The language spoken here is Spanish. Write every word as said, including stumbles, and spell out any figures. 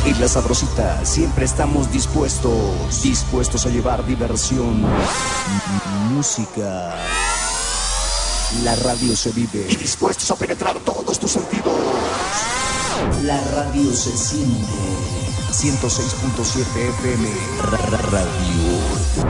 En La Sabrosita siempre estamos dispuestos, dispuestos a llevar diversión, música. La radio se vive y dispuestos a penetrar todos tus sentidos. La radio se siente. ciento seis punto siete F M Radio.